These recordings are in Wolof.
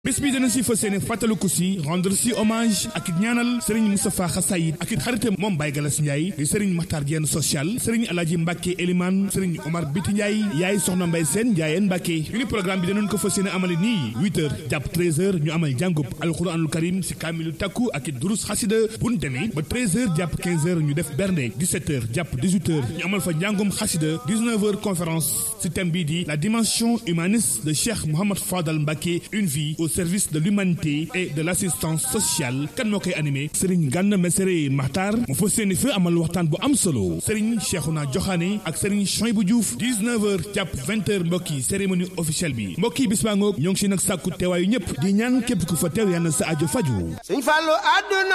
bés bi dana si fas yéene fàttaliku si rendre si hommage ak it ñaanal Serigne Moustapha Xasayid ak it xaritam moom Baye Galas Ndiaye di Serigne Makhtar Diène social Serigne Alaaji Mbacke Elimane Serigne Omar Biti Ndiaye yaay soxna Mbaye Sène Ndiayeen Mbacke ñu ni programme bi danañ ko fas yéene amale nii 8h jàpp 13h ñu amal jàngub alxuraanul karim si kaamilu takku ak it durus xasida buñ demee ba 13h jàpp 15h ñu def bernde 17h jàpp 18h ñu amal fa njàngum xasida 19h conférence si thème bii di la dimension humaniste de Cheikh Mouhamad Fadal Mbacke une vie au service de l'humanité et de l'assistance sociale kan moo koy animé Serigne Gana Messere Makhtar mu fas yéene fi amal waxtaan bu am solo Serigne Cheikhouna Diokhane ak Serigne Choybou Diouf 19h jàpp 20h mbokki cérémonie officielle bi mbokki bis baa ngoog ñoo ngi si nag sàkku teewaayu ñëpp di ñaan képp ku fa teew yal na sa aajo faju Sëñ Fallu àdduna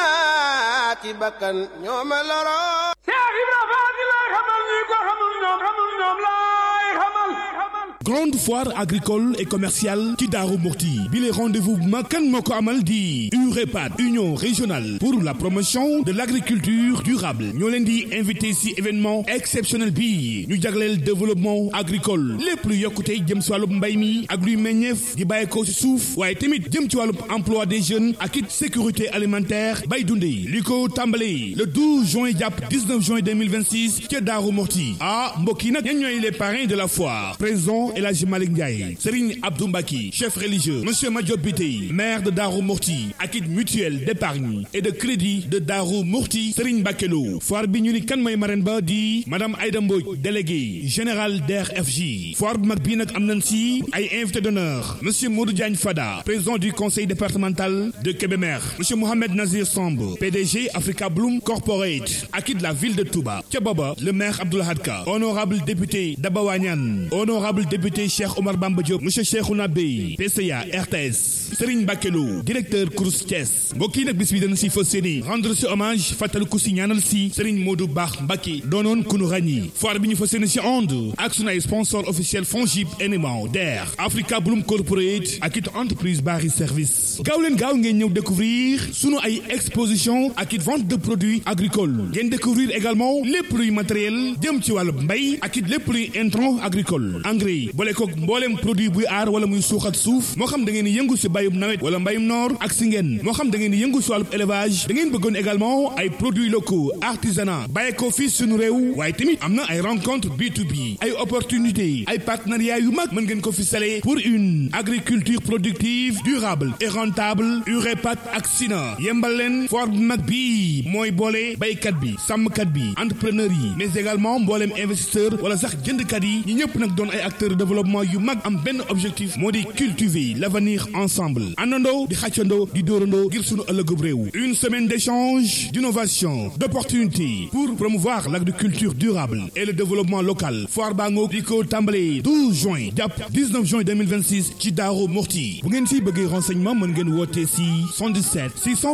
ci bakkan ñoo ma loro Cheikh Ibrahima di lay xamal ñi ko xamul ñoom lay xamal Grande foire agricole et commerciale ci Daaru Muxti bi les rendez-vous mag kan moo ko amal di UREPAD Union régionale pour la promotion de l'agriculture durable ñoo leen di invité ci événement exceptionnel bi ñu jagleel développement agricole lépp lu yokkute jëm ci wàllub mbay mi ak luy meññeef di bàyyeekoo ci suuf waaye tamit jëm ci wàllub emploi des jeunes ak it sécurité alimentaire bay dundee li ko tàmbalee le 12 juin jàpp 19 juin 2026 ca Daaru Muxti mbokk yi nag ñan ñooy les parrains de la foire président El Hadji Malick Ndiaye Serigne Abdou Mbaki chef religieux Monsieur Madiop Biteye maire de Darou Mourti ak it mutuelle d'épargne et de crédit de Darou Mourti Serigne Bakelo foire bi ñu ni kan mooy marraine ba di madame Aïda Mbodj déléguée générale DRFJ foire bu mag bii nag am nañ si ay invité d'honneur Monsieur Modou Diagne Fada président du conseil départemental de Kébémer Monsieur Mohamed Nazir Samb PDG Africa Bloom Corporate ak it la ville de Touba ca booba le maire Abdoulahad Ka honorable député Daba Wañan honorable député Cheikh Omar Bamba Diop monsieur Cheikhouna Bey PCA RTS Serigne Bakelo directeur Crous Thiès mbokk yi nag bis bi dana si fas yéene rendre si hommage fàttaliku si ñaanal si Serigne Modou Baax Mbacké doonoon ku nu ràññi foire bi ñu fas yéene si onde ak sunu ay sponsor officiel Fongib NMA DER Africa Bloom Corporate ak it entreprise Bari Service gaaw leen gaaw ngeen ñëw découvrir sunu ay exposition ak it vente de produits agricoles ngeen découvrir également lépp luy matériel jëm ci wàllu mbay ak it lépp luy intrant agricole engrais boole ko mbooleem produit buy aar wala muy suuxat suuf moo xam da ngeen di yëngu si bayum nawet wala mbayum noor ak si ngeen moo xam da ngeen di yëngu si wàllu élevage da ngeen bëggoon également ay produits locaux artisanat bàyyi ko fii suñu réew waaye tamit am na ay rencontre B2B ay opportunités ay partenariats yu mag mën ngeen ko fi sale pour une agriculture productive durable et rentable UREPAD ak SINA yembal leen foire bu mag bi mooy boole baykat bi sàmmkat bi entrepreneur yi mais également mbooleem investisseur wala sax jëndkat yi ñi ñëpp nag doon ay acteurs de développement yu mag am benn objectif moo di cultiver l'avenir ensemble àndandoo di xàccandoo di dóorandoo ngir sunu ëllëgub réew une semaine d'échange d'innovation d'opportunités pour promouvoir l'agriculture durable et le développement local foire baa ngoog di ko tàmbalee 12 juin jàpp 19 juin 2026 ci Darou Mourti bu ngeen si bëggee renseignement mën ngeen woote si 77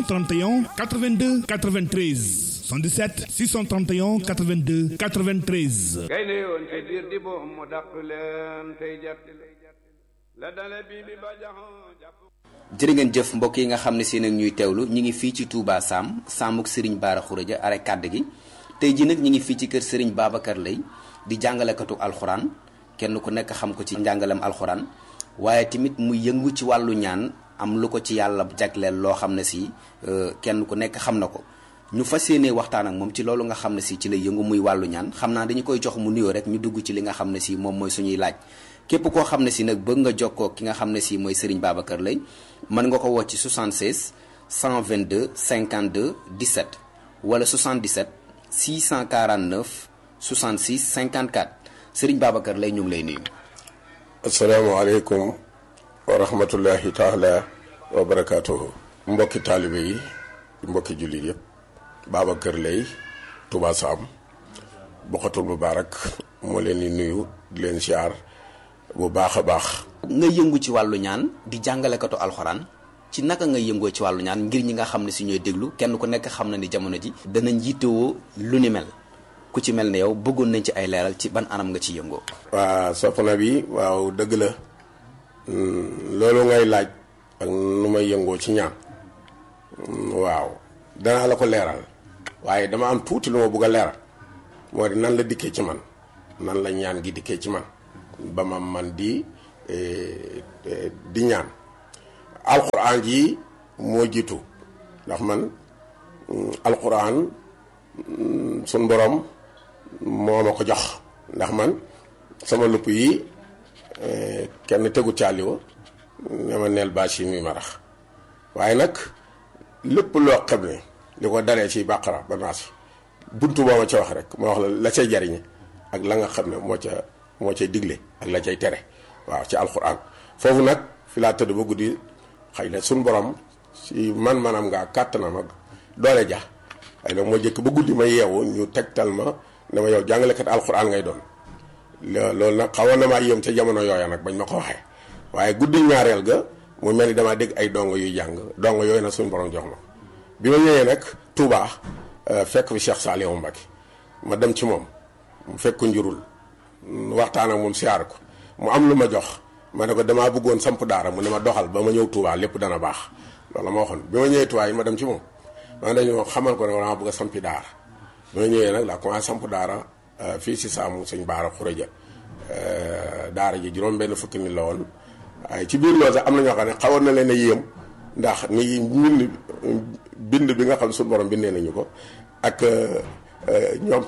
631 82 93 77 631 82 93 gaynde yoon te biir di boom mu dàq leen tey jat la dale bi bi ba jaxoo jàpp jërë ngeen jëf mbokk yi nga xam ne si nag ñuy teewlu ñi ngi fii ci Touba Sam Samuk Serigne Bara Khourédia are kàdd gi tey ji nag ñi ngi fii ci kër Serigne Babacar Lay di jàngalekatu alxuraan kenn ku nekk xam ko ci njàngalem alxuraan waaye tamit muy yëngu ci wàllu ñaan am lu ko ci yàlla jagleel loo xam ne si kenn ku nekk xam na ko ñu fas yéenee waxtaan ak moom ci loolu nga xam ne si ci lay yëngu muy wàllu ñaan xam naa dañu koy jox mu nuyoo rek ñu dugg ci li nga xam ne si moom mooy suñuy laaj képp koo xam ne si nag bëgg nga jokkoo ki nga xam ne si mooy Serigne Babacar Lay mën nga ko woo ci 76 122 52 17 wala 77 649 66 54 Serigne Babacar Lay ñu ngi lay nuyu. asalaamaaleykum wa rahmatullahi taala wa barakaatuhu. mbokki taalibe yi mbokki jullit yëpp. Babacar Lay Touba Sam Bokhatul Mubarak moo leen di nuyu di leen siyaar bu baax a baax. nga yëngu ci wàllu ñaan di jàngalekatu alxuraan ci naka nga yëngoo ci wàllu ñaan ngir ñi nga xam ne si ñooy déglu kenn ku nekk xam na ni jamono ji danañ yittewoo lu ni mel ku ci mel ne yow bëggoon nañ ci ay leeral ci ban anam nga ci yëngoo. waa soxna bi waaw dëgg la loolu ngay laaj ak nu may yëngoo ci ñaan waaw danaa la ko leeral waaye dama am tuuti lu ma bëgg a leeral moo di nan la dikkee ci man nan la ñaan gi dikkee ci man ba ma man di ñaan alquran ji moo jiitu ndax man alquran sun borom moo ma ko jox ndax man sama lupp yi kenn tegu caaliwo ne ma neel bâche yi muy marax waaye nag lépp loo xam ne li ko dalee ci bàqara ba naas buntu boo ma ca wax rek ma wax la cay jariñe ak la nga xam ne moo cay digle ak la cay tere waaw ci alquran foofu nag fi laa tëdd ba guddi xëy na suñ borom si man-manam ngaa kàttanam ak doole ja xëy na moo jëkk ba guddi ma yeewu ñu tegtal ma dama yow jàngalekat alquran ngay doon loolu nag xawoon na maa yéem ca jamono yooya nag bañ ma ko waxee waaye guddi ñaareel ga mu mel ni damaa dégg ay dongo yuy jàng dongo yooyu nag suñu borom jox ma bi ma ñëwee nag Touba fekk fi Cheikh Saliou Mbacké ma dem ci moom mu fekk ko njurul waxtaan ak moom siyaar ko mu am lu ma jox ma ne ko damaa bëggoon samp daara mu ne ma doxal ba ma ñëw Touba lépp dana baax loolu ma waxoon bi ma ñëwee Touba yi ma dem ci moom ma dañu xamal ko ne dama bëgg a sampi daara bi ma ñëwee nag laa commencé samp daara fii si saamu sëñ Baara Xureja daara ji juróom benn fukki nit la woon waaye ci biir loolu sax am na ñoo xam ne xawoon na leen a yéem ndax ni bind bi nga xam ne suñu borom bindee nañu ko ak ñoom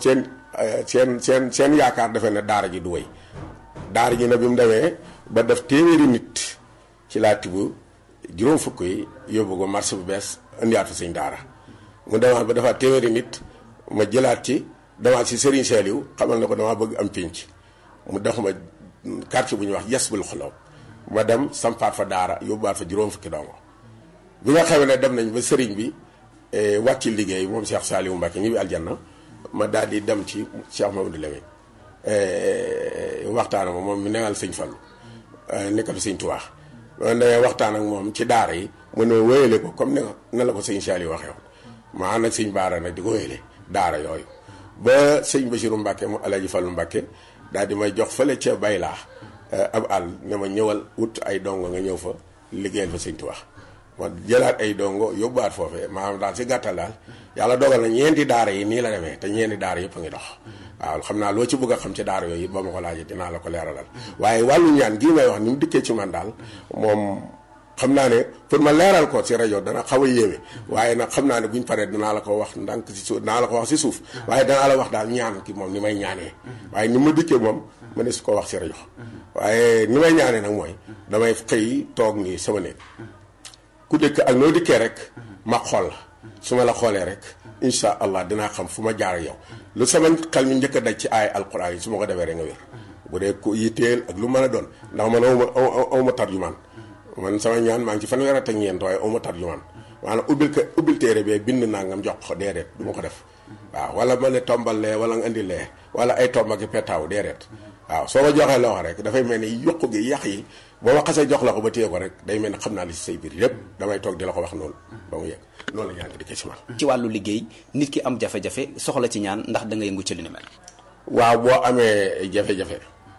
seen yaakaar defe ne daara ji du wéy daara ji nag bi mu demee ba def téeméeri nit ci laa tibb juróom fukk yi yóbbu ko marché bu bees indiwaat fa sëñ daara mu demaat ba defaat téeméeri nit ma jëlaat ci demaat si Serigne Saliou xamal ne ko damaa bëgg am pénc mu def ma quartier bu ñuy wax yes bul xoloo ma dem sampaat fa daara yóbbuwaat fa juróom fukki dongo bi nga xamee ne dem nañ ba sëriñ bi wàcc liggéey moom Cheikh Saliou Mbacké ñibbi aljanna ma daal di dem ci Cheikh Mamadou Lamine waxtaan ak moom mi negal sëñ Fallu nekkal sëñ Tuubaa ma demee waxtaan ak moom ci daara yi mu ne wéyale ko comme ne la ko sëñ Saliou waxee woon ma ànd ak sëñ Baara nag di ko wéyale daara yooyu ba sëñ Bassirou Mbacké mu Alaaji Fallu Mbacké daal di may jox fële ca Baylaa ab àll ne ma ñëwal wut ay dongo nga ñëw fa liggéeyal fa sëñ Tuubaa ma jëlaat ay dongo yóbbuwaat foofee maanaam daal si gàttal daal yàlla dogal na ñeenti daara yi nii la demee te ñeenti daara yëpp a ngi dox waaw xam naa loo ci bëgg a xam ci daara yooyu it ba ma ko laajee dinaa la ko leeralal waaye wàllu ñaan gii may wax ni mu dikkee ci man daal moom xam naa ne pour ma leeral ko ci rajo dana xaw a yéeme waaye nag xam naa ne buñ paree dinaa la ko wax ndànk si suuf dinaa la ko wax si suuf waaye danaa la wax daal ñaan ki moom ni may ñaanee waaye ni ma dikkee moom ma ne su ko wax si rajo waaye ni may ñaanee nag mooy damay xëy toog nii sama néeg ku dëkk ak noo dikkee rek ma xool la su ma la xoolee rek incha allah dinaa xam fu ma jaar yow lu sama xel mi njëkk a daj ci ay alquran yi su ma ko defee rek nga wér bu dee ku yitteel ak lu mën a doon ndax man awma tarjumaan man sama ñaan maa ngi ci fanweer ak ñeent waaye awma tarjumaan maanaam ubbil téere bee bind nangam jox ko déedéet du ma ko def waaw wala ma ne tombal lee wala nga indi lee wala ay tomb ak petaaw déedéet waaw soo ma joxee loo rek dafay mel ni yokku gi yàq yi boo ma xasee jox la ko ba téye ko rek day mel ni xam naa li ci say biir yépp damay toog di la ko wax noonu ba mu yegg noonu la ñaan di dikkee ci man. ci wàllu liggéey nit ki am jafe-jafe soxla ci ñaan ndax da nga yëngu ci li ni mel. waaw boo amee jafe-jafe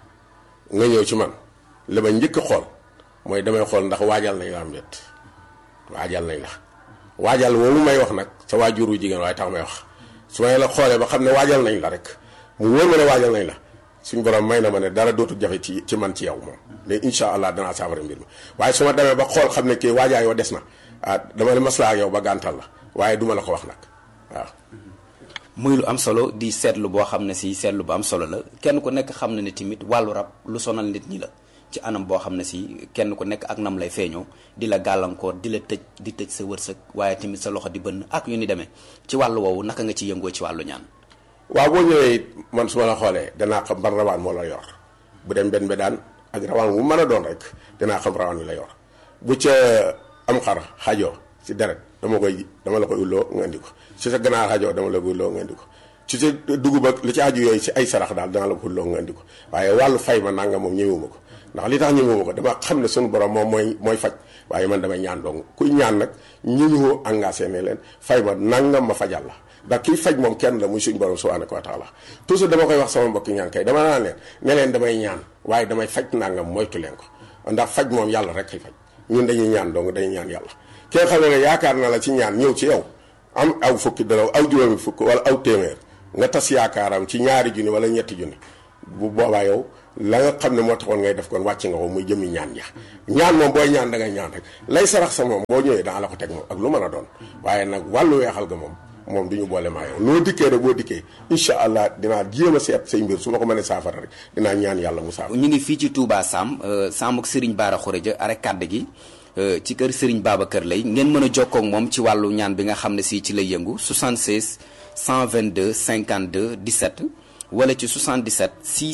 nga ñëw ci man li ma njëkk xool mooy damay xool ndax waajal nañ la am déet waajal nañ la waajal woowu may wax nag sa waajuru jigéen waaye tax may wax su ma la xoolee ba xam ne waajal nañ la rek mu wóor ma ne waajal nañ la suñu borom may na ma ne dara dootul jafe ci man ci yow moom mais incha allah danaa saafara mbir mi waaye su ma demee ba xool xam ne kii waajaa yoo des na dama ne maslaa ak yow ba gàntal la waaye duma la ko wax nag waaw. muy lu am solo di seetlu boo xam ne si seetlu bu am solo la kenn ku nekk xam na ne tamit wàllu rab lu sonal nit ñi la ci anam boo xam ne si kenn ku nekk ak nam lay feeñoo di la gàllankoor di la tëj di tëj sa wërsëg waaye tamit sa loxo di bënn ak yu ni demee ci wàllu woowu naka nga ci yëngoo ci wàllu ñaan. waaw boo ñëwee it man su ma la xoolee danaa xam ban rawaan moo la yor bu dem benn bi daan ak rawaan bu mën a doon rek dinaa xam rawaan wi la yor bu ca am xar xajoo ci deret dama la koy ulloo nga indi ko ci sa ganaar xajoo dama la koy ulloo nga indi ko ci sa dugub ak li ci aju yooyu ci ay sarax daal dana la ko ulloo nga indi ko waaye wàllu fay ma nanga moom ñëwuma ko ndax li tax ñëwuma ko dama xam ne suñu borom moom mooy faj waaye man damay ñaan dong kuy ñaan nag ñëwoo engagé ne leen fay ma nangam ma fajal la ndax kii faj moom kenn la muy suñu borom subhanahu wa taala toujours dama koy wax sama mbokki ñaan kay dama naan leen ne leen damay ñaan waaye damay faj nangam moytu leen ko ndax faj moom yàlla rek kay faj ñun dañuy ñaan dong dañuy ñaan yàlla ki nga xam ne yaakaar na la ci ñaan ñëw ci yow am aw fukki dara aw juróomi fukk wala aw téeméer nga tas yaakaaram ci ñaari junni wala ñetti junni bu boobaa yow la nga xam ne moo taxoon ngay def kon wàcc nga ko muy jëmi ñaan ñaan moom booy ñaan da ngay ñaan rek lay sarax sa moom boo ñëwee daa la ko teg moom ak lu mën a doon waaye nag wàllu weexal ga moom du ñu boole maa yow noo dikkee rek boo dikkee incha allah dinaa jéem a seet say mbir su ma ko mënee saafara rek dinaa ñaan yàlla mu saafara. ñu ngi fii ci Touba Sam Samuk Serigne Bara Khourédia are kàdd gi ci kër Serigne Babacar Lay ngeen mën a jokkoo ak moom ci wàllu ñaan bi nga xam ne si ci lay yëngu 76 122 52 17 wala ci 77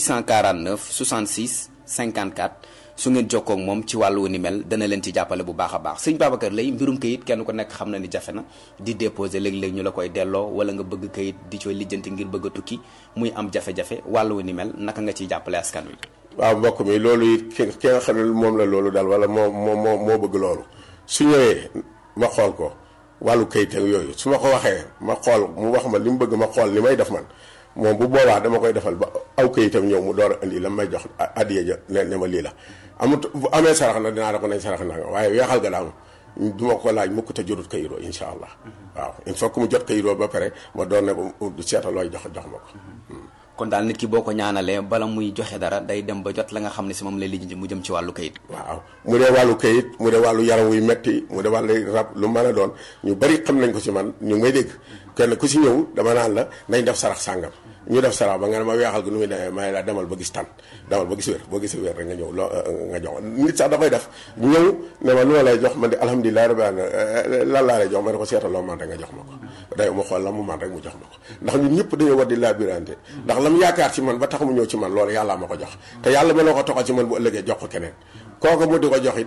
649 66 54 su ngeen jokkoo ak moom ci wàllu ni mel dana leen ci jàppale bu baax a baax sëñ Babacar Lay mbirum kayit kenn ku nekk xam na ni jafe na di déposé léeg-léeg ñu la koy delloo wala nga bëgg kayit di cooy lijjanti ngir bëgg a tukki muy am jafe-jafe wàllu ni mel naka nga ciy jàppale askan wi. waaw mbokk mi loolu it ki nga xam ne moom la loolu daal wala moo bëgg loolu su ñëwee ma xool ko wàllu kayit ak yooyu su ma ko waxee ma xool mu wax ma li mu bëgg ma xool li may def man moom bu boobaa dama koy defal ba aw kayitam ñëw mu door a indi la may jox addiya ja ne ma lii la amut bu amee sarax na dinaa da ko nañ sarax na waaye weexal ga daal du ma ko laaj mukk te jotut kayitoo incha allah waaw il faut que mu jot kayitoo ba pare ma doon ne du seeta looy jox ma ko. kon daal nit ki boo ko ñaanalee bala muy joxe dara day dem ba jot la nga xam ne si moom lay lijjanti mu jëm ci wàllu kayit. waaw mu dee wàllu kayit mu dee wàllu yaram wuy metti mu dee wàllu rab lu mën a doon ñu bari xam nañ ko ci man ñu ngi may dégg kenn ku ci ñëw dama naan la nañ def sarax sàngam ñu def sarax ba nga ne ma weexal gi nu muy demee may la demal ba gis tan demal ba gis wér boo gisee wér rek nga ñëw nga jox nit sax dafay def ñëw ne ma lu ma lay jox man de alhamdulilah rabbil alamin lan laa lay jox ma ne ko seetal loo man rek nga jox ma ko day ma xool la mu man rek mu jox ma ko ndax ñun ñëpp dañoo war di labirante ndax la mu yaakaar ci man ba tax mu ñëw ci man loolu yàllaa ma ko jox te yàlla mën na ko toxal ci man bu ëllëgee jox ko keneen kooku mu di ko jox it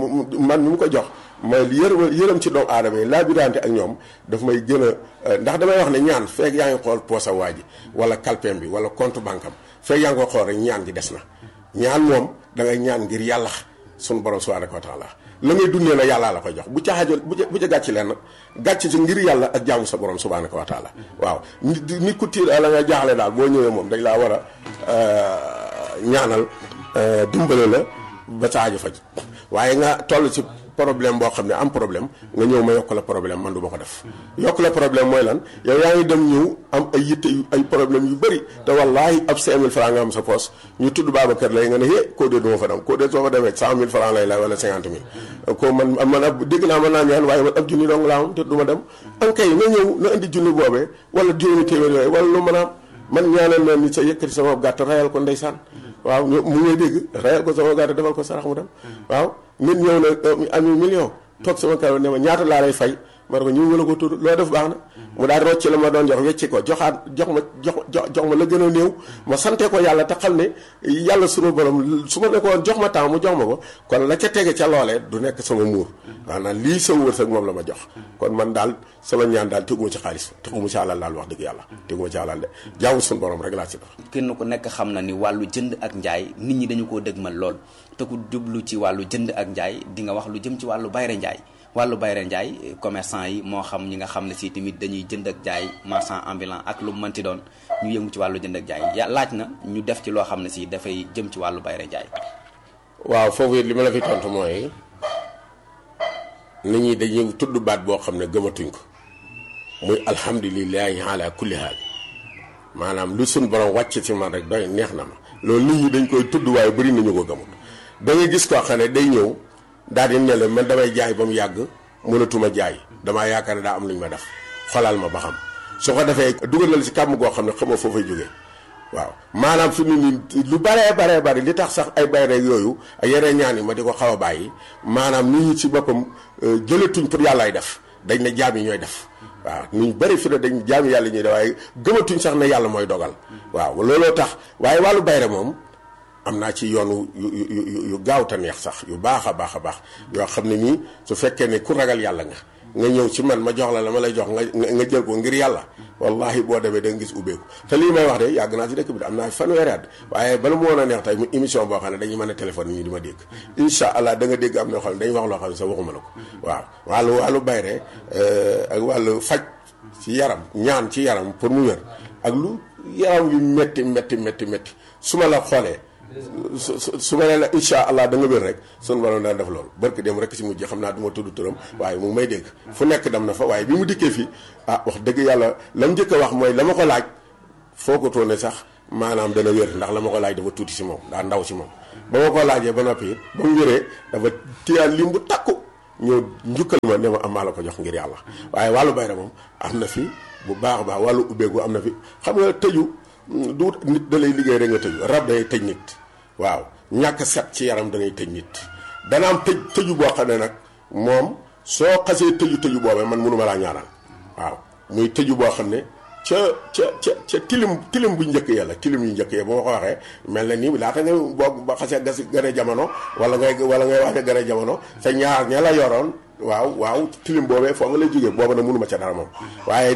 man ñu mu ko jox ma yërëm ci doomu aadama yi labirante ak ñoom daf may gën a ndax damay wax ne ñaan feek yaa ngi xool poosa waa ji wala kalpeem bi wala compte banque am feek yaa ngi ko xool rek ñaan gi des na ñaan moom da ngay ñaan ngir yàlla sunu borom subhanahu wa taala la ngay dundee na yàllaa la koy jox bu ca xaajal bu ca gàcc leen gàcc ci ngir yàlla ak jaamu sa borom subhanahu wa taala waaw nit ku tiir la nga jaaxle daal boo ñëwee moom dañ laa war a ñaanal dimbale la ba sa aajo faj waaye nga toll ci problème boo xam ne am problème nga ñëw ma yokk la problème man du ma ko def yokk la problème mooy lan yow yaa ngi dem ñëw am ay yitte ay problème yu bëri te wallaahi ab 5000 francs nga am sa poos ñu tudd Babacar Lay nga ne koo dee du ma fa dem koo dee soo fa demee 100000 francs lay wala 50000 ko man ab dégg naa mën naa ñaan waaye man ab junni dong laa am te du ma dem an kay nga ñëw na indi junni boobee wala juróomi téeméer yooyu wala lu mën a am man ñaanal na nit sa yëkkati sama gàtt rayal ko ndeysaan waaw mu ngay dégg rayal ko sama gàtt defal ko sarax mu dem waaw nit ñëw na ami million toog sama kaw ne ma ñaata laa lay fay ma ne ko ñu wala ko tudd loo def baax na mu daal rocc la ma doon jox wecci ko jox ma la gën a néew ma sante ko yàlla te xam ne yàlla sunu borom su ma ne ko jox ma temps mu jox ma ko kon la ca tege ca loolee du nekk sama muur maanaam lii sa wërsëg moom la ma jox kon man daal sama ñaan daal teguma ci xaalis teguma ci alal daal wax dëgg yàlla teguma ci alal de jaamu sunu borom rek laa ci def. kenn ku nekk xam na ni wàllu jënd ak njaay nit ñi dañu koo dëgmal lool te ku jublu ci wàllu jënd ak njaay di nga wax lu jëm ci wàllu bayre njaay wàllu bayre njaay commerçant yi moo xam ñi nga xam ne si tamit dañuy jënd ak jaay marchand ambulant ak lu mu mënti doon ñu yëngu ci wàllu jënd ak jaay laaj na ñu def ci loo xam ne si dafay jëm ci wàllu bayre njaay. waaw foofu it li ma la fi tontu mooy nit ñi dañuy tudd baat boo xam ne gëmatuñ ko muy alhamdulilahi ala kulli haal maanaam lu suñ borom wàcc ci man rek doy neex na ma loolu nit ñi dañ koy tudd waaye bëri nañu ko gëmut da ngay gis koo xam ne day ñëw daal di ne la man damay jaay ba mu yàgg mënatuma jaay damaa yaakaar ne daa am lu ñu ma def xolal ma ba xam su ko defee dugalal ci kàmm goo xam ne xamoo foo fay jógee waaw maanaam fi mu nii lu baree bari li tax sax ay bayre yooyu ak yeneen ñaan yi ma di ko xaw a bàyyi maanaam nit ñi ci boppam jëlatuñ pour yàllaay def dañ ne jaam yi ñooy def waaw ñu bëri fi ne dañ jaam yàlla ñuy def waaye gëmatuñ sax ne yàlla mooy dogal waaw looloo tax waaye wàllu bayre moom am naa ci yoonu yu gaaw te neex sax yu baax a baax yoo xam ne nii su fekkee ne ku ragal yàlla nga ñëw ci man ma jox la ma lay jox nga jël ko ngir yàlla wallahi boo demee da nga gis ubbeeku te lii may wax de yàgg naa ci dëkk bi de am naa fanweeri at waaye bala mu woon a neex tey mu émission boo xam ne dañuy mën a téléphone ñu di ma dégg incha allah da nga dégg am na xam ne dañuy wax loo xam ne sax waxuma la ko waaw wàllu bayre ak wàllu faj ci yaram ñaan ci yaram pour mu wér ak lu yaram yu métti su ma la xoolee su ma nee la incha allah da nga wér rek sunu borom daan def loolu barke dem rek si mujj xam naa du ma tudd turam waaye mu may dégg fu nekk dem na fa waaye bi mu dikkee fii wax dëgg yàlla la mu njëkk a wax mooy la ma ko laaj foo ko toone sax maanaam dana wér ndax la ma ko laaj dafa tuuti si moom daa ndaw si moom ba ma ko laajee ba noppi it ba mu wéree dafa tiyaan lim bu takku ñëw njukkal ma ne ma am maa la ko jox ngir yàlla waaye wàllu bayra moom am na fi bu baax a baax wàllu ubbeegu am na fi xam nga tëju du nit da lay liggéey rek nga tëju rab day tëj nit waaw ñàkk set ci yaram danay tëj nit dana am tëju boo xam ne nag moom soo xasee tëju boobee man mënuma laa ñaanal waaw muy tëju boo xam ne ca tilim bu njëkk ya la tilim yu njëkk ya boo ko waxee mel na nii laata nga boo ba xasee gane jamono wala ngay waxe gane jamono sa ñaar ña la yoroon waaw tilim boobee foo nga lay jógee booba na mënuma ca dara moom waaye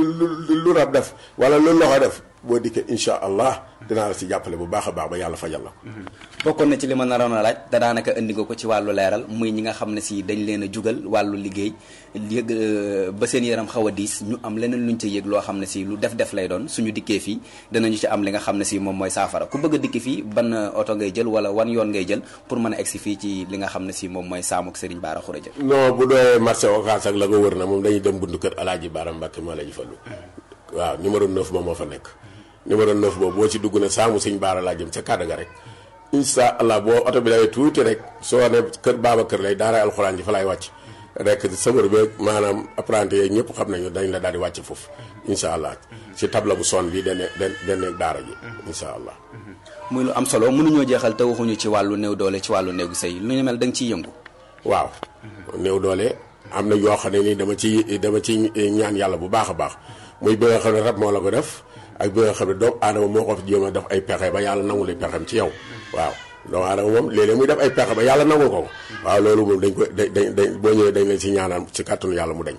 lu rab def wala lu loxo def boo dikkee insha allah dinaa la si jàppale bu baax a baax ba yàlla fajal la ko. bokkoon na ci li ma naroon a laaj te daanaka indi nga ko ci wàllu leeral muy ñi nga xam ne si dañ leen a jugal wàllu liggéey yëg ba seen yaram xaw a diis ñu am leneen luñ ca yëg loo xam ne si lu def lay doon suñu dikkee fii danañu ci am li nga xam ne si moom mooy saafara ku bëgg a dikki fii ban oto ngay jël wala wan yoon ngay jël pour mën a egsi fii ci li nga xam ne si moom mooy saamuk Serigne Bara Khourédia. non bu dee marché Ocass ak la ko wër na moom dañuy dem buntu kër Alaaji Bara Mbàkke moo la ji fallu waaw numéro 9 moom moo fa nekk numéro 9 boobu boo ci dugg ne saamu Serigne Bara laa jëm ca kàddu ga rek incha allah boo oto bi dawee tuuti rek soo ne kër Babacar lay daara alxuraan ji fa laay wàcc rek sëmër beeg maanaam apprenti yeeg ñëpp xam nañu dañ la daal di wàcc foofu incha allah si table bu son bi dane daara ji incha allah. muy lu am solo mënuñoo jeexal te waxuñu ci wàllu néew doole ci wàllu néegu sëy lu ñu mel da nga ciy yëngu. waaw néew doole am na yoo xam ne ni dama ci ñaan yàlla bu baax a baax muy bi nga xam ne rab moo la ko def ak bi nga xam ne doomu aadama moo ko fi jéem a def ay pexe ba yàlla nangu li pexem ci yow waaw doomu aadama moom léeg-léeg muy def ay pexe ba yàlla nangu ko waaw loolu moom dañ ko dañ boo ñëwee dañ leen si ñaanal ci kàttanu yàlla mu dañ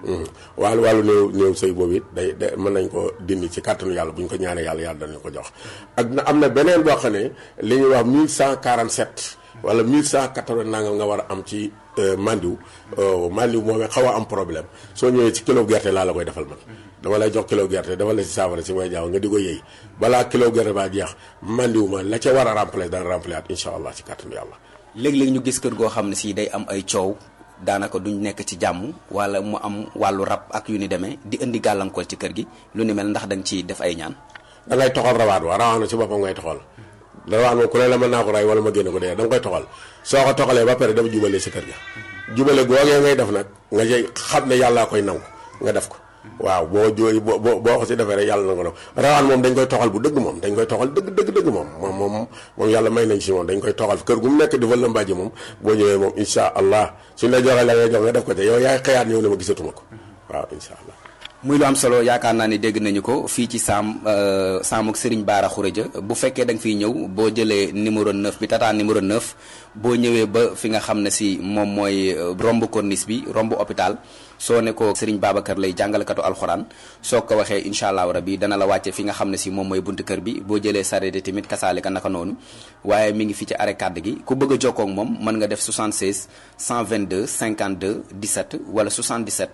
wàllu néew sëy boobu it day mën nañ ko dindi ci kàttanu yàlla bu ñu ko ñaanee yàlla danañ ko jox ak na am na beneen boo xam ne li ñuy wax 1147 wala 1180 nangam nga war a am ci mandiw moomee xaw a am problème soo ñëwee ci kilo gerte laa la koy defal man dama lay jox kilo gerte dafa la si saafara si may jaaw nga di ko yëy balaa kilo gerte baa jeex mandiw ma la ca war a remplacer dana remplacer at incha allah ci kàttanu yàlla. léeg-léeg ñu gis kër goo xam ne si day am ay coow daanaka duñ nekk ci jàmm wala mu am wàllu rab ak yu ni demee di indi gàllankoor ci kër gi lu ni mel ndax da nga ciy def ay ñaan. da ngay toxal rawaan na ci boppam ngay toxal rawaan moom ku ne la mën naa ko ray wala ma génne ko dee da nga koy toxal soo ko toxalee ba pare dafa jubale si kër ga jubale googee ngay def nag nga jëy xam ne yàllaa koy nangu nga def ko waaw boo ko si defee rek yàlla na ko nangu rawaan moom dañ koy toxal bu dëgg moom dañ koy toxal dëgg moom yàlla may nañ si moom dañ koy toxal kër gu mu nekk di fa lëmbaaji moom boo ñëwee moom insha allah suñ la joxee la ngay jox nga def ko te yow yaay xëyaat ñëw ne ma gisatuma ko waaw insha allah. muy lu am solo yaakaar naa ni dégg nañu ko fii ci saamuk Serigne Bara Khourédia bu fekkee da nga fiy ñëw boo jëlee numéro 9 bi tata numéro 9 boo ñëwee ba fi nga xam ne si moom mooy romb corniche bi romb hôpital soo ne ko Serigne Babacar lay jàngalekatu alxuraan soo ko waxee incha allahu rabi dana la wàcce fi nga xam ne si moom mooy buntu kër bi boo jëlee sareet tamit kasaalika naka noonu waaye mi ngi fi ci arrêt kàdd gi ku bëgg a jokkoo ak moom mën nga def 76 122 52 17 wala 77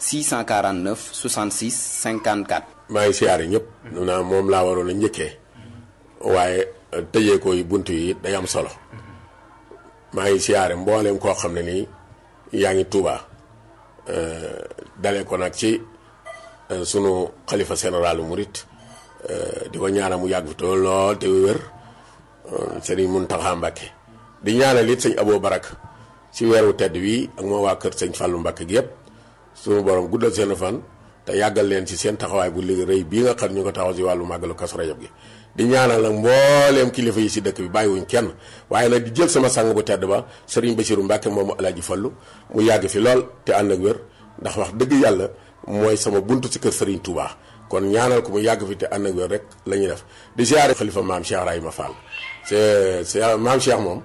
649 66 54. maa ngi siyaare ñëpp. naa moom laa waroon a njëkkee waaye tëjee ko yi bunt yi day am solo maa ngi siyaare mbooleem koo xam ne nii yaa ngi Touba dalee ko nag ci sunu xalifa général Mouride di ko ñaanal mu yàgg fi tool lool te wér Serigne Mountakha Mbacké di ñaanal it sëñ Abo Barak ci weeru tedd wi ak moo waa kër sëñ Fallou Mbacké gi yëpp. suñu borom guddal seen fan te yàggal leen ci seen taxawaay bu liggéey rëy bii nga xam ñu ko taxaw si wàllu màggalu Kazu Rajab gi di ñaanal nag mbooleem kilifa yi si dëkk bi bàyyiwuñ kenn waaye nag di jël sama sang bu tedd ba Serigne Bassirou Mbacke moomu Alaaji Fallu mu yàgg fi lool te ànd ak wér ndax wax dëgg yàlla mooy sama buntu si kër Serigne Touba kon ñaanal ko mu yàgg fi te ànd ak wér rek la ñuy def di ziare xalifa maam Cheikh Rahima Fall c'est maam Cheikh moom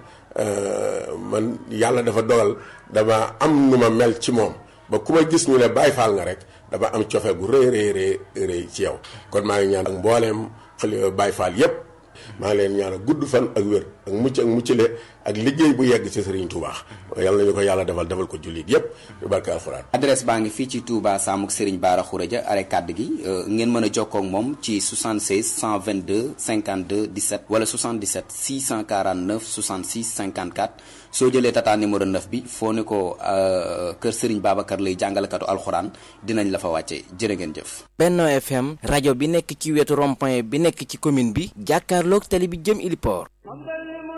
man yàlla dafa dogal dama am nu ma mel ci moom ba ku ma gis ñu ne Baay Faal nga rek dafa am cofeel gu rëy ci yow kon maa ngi ñaan ak mbooleem xale Baay Faal yépp maa ngi leen ñaan gudd fan ak wér ak muccale ak liggéey bu yegg ci Serigne Touba yàlla nañu ko yàlla defal ko jullit yépp ci barke alxuraan. adresse baa ngi fii ci Touba Samuk Serigne Bara Khourédia are kàdd gi ngeen mën a jokkoo ak moom ci 76 122 52 17 wala 77 649 66 54 soo jëlee tata numéro 9 bi foo ne ko kër Serigne Babacar Lay jàngalekatu alxuraan dinañ la fa wàcce jërë ngeen jëf. Benno FM rajo bi nekk ci wetu rond-point bi nekk ci commune bi jàkkaarloog tali bi jëm Iliport.